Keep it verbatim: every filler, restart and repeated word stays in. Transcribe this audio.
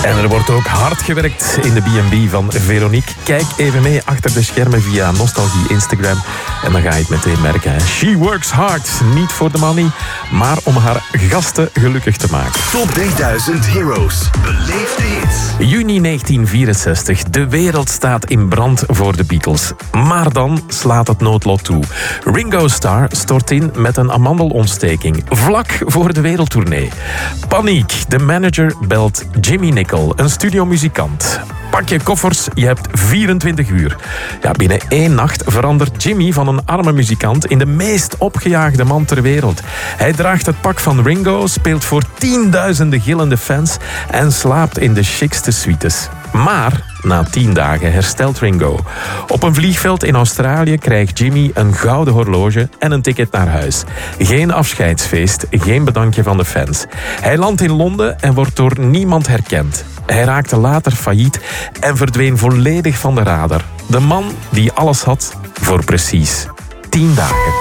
En er wordt ook hard gewerkt in de B en B van Veronique. Kijk even mee achter de schermen via Nostalgie Instagram. En dan ga je het meteen merken. Hè. She works hard. Niet voor de money, maar om haar gasten gelukkig te maken. Top drieduizend Heroes. Beleef de hits. Juni negentien vierenzestig. De wereld staat in brand voor de Beatles. Maar dan slaat het noodlot toe. Ringo Starr stort in met een amandelontsteking. Vlak voor de wereldtournee. Paniek. De manager belt Jimmy Nicol, een studiomuzikant. Pak je koffers, je hebt vierentwintig uur. Ja, binnen één nacht verandert Jimmy van een arme muzikant in de meest opgejaagde man ter wereld. Hij draagt het pak van Ringo, speelt voor tienduizenden gillende fans en slaapt in de chicste suites. Maar na tien dagen herstelt Ringo. Op een vliegveld in Australië krijgt Jimmy een gouden horloge en een ticket naar huis. Geen afscheidsfeest, geen bedankje van de fans. Hij landt in Londen en wordt door niemand herkend. Hij raakte later failliet en verdween volledig van de radar. De man die alles had voor precies tien dagen.